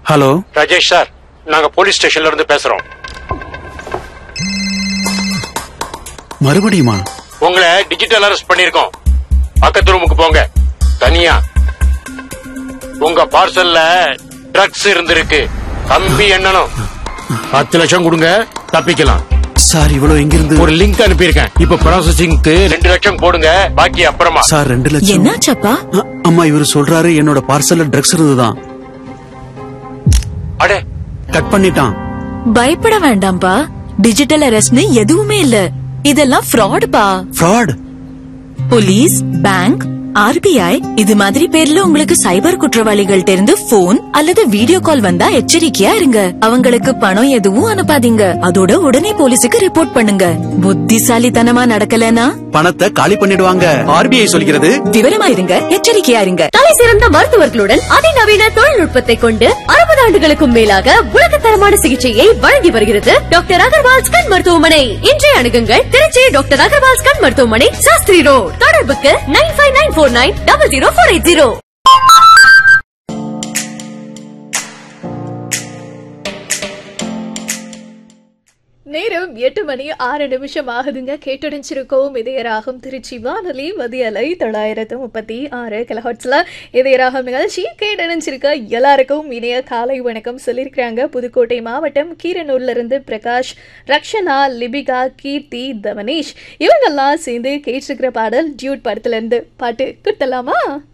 Hello Rajesh sir, நாங்க police ஸ்டேஷன்ல இருந்து பேசுறோம். மறுபடியுமா? உங்களை டிஜிட்டல் அரெஸ்ட் பண்ணிருக்கோம். பக்கத்து ரூமுக்கு போங்க, தனியா. உங்க பார்சல்ல ட்ரக்ஸ் இருந்திருக்கு. கம்பி எண்ணணும். 10 லட்சம் கொடுங்க, தப்பிக்கலாம். சார் இவ்வளவு எங்கிருந்து? ஒரு லிங்க் அனுப்பியிருக்கேன். இப்ப ப்ராசஸிங்க்கு 2 லட்சம் போடுங்க, பாக்கி அப்புறமா. சார் 2 லட்சம் என்னாச்சப்பா? அம்மா இவரு சொல்றாரு என்னோட பார்சல்ல ட்ரக்ஸ் இருந்துதான். அடே, கட் பண்ணிட்டான். பயப்பட வேண்டாம்பா, டிஜிட்டல் அரெஸ்ட்னு எதுவுமே இல்ல. இதெல்லாம் ஃப்ராடுப்பா. ஃப்ராட்? போலீஸ், பேங்க், RBI இது மாதிரி பேர்ல உங்களுக்கு சைபர் குற்றவாளிகள்ட்ட இருந்து போன் அல்லது வீடியோ கால் வந்தா எச்சரிக்கையா இருங்க. அவங்களுக்கு பணம் எதுவும் அனுப்பாதீங்க. அதோட உடனே போலீஸுக்கு ரிப்போர்ட் பண்ணுங்க. புத்திசாலித்தனமா நடக்கலனா பணத்தை காலி பண்ணிடுவாங்க. RBI சொல்கிறது. விவரமா இருங்க, எச்சரிக்கையா இருங்க. தலை சிறந்த மருத்துவர்களுடன் அதிநவீன தொழில்நுட்பத்தை கொண்டு 60 ஆண்டுகளுக்கும் மேலாக உலகத்தரமான சிகிச்சையை வழங்கி வருகிறது டாக்டர் அகர்வால்ஸ் கண் மருத்துவமனை. இன்றைய அணுகுங்கள் திருச்சி டாக்டர் அகர்வால்ஸ் கண் மருத்துவமனை, சாஸ்திரி ரோட். தொடர்புக்கு 9594900480. நேரம் 8:06 ஆகுதுங்க. கேட்டடைஞ்சிருக்கோம் இதயராகம் திருச்சி வானொலி மதியலை 936 கிலோஹெர்ட்ஸ்ல இதயராகம் நிகழ்ச்சி கேட்டடைஞ்சிருக்க எல்லாருக்கும் இணைய காலை வணக்கம் சொல்லியிருக்கிறாங்க. புதுக்கோட்டை மாவட்டம் கீரனூர்ல இருந்து பிரகாஷ், ரக்ஷனா, லிபிகா, கீர்த்தி, தவனேஷ் இவங்கெல்லாம் சேர்ந்து கேட்டிருக்கிற பாடல் டியூட் படத்துல இருந்து. பாட்டு கொடுத்தலாமா?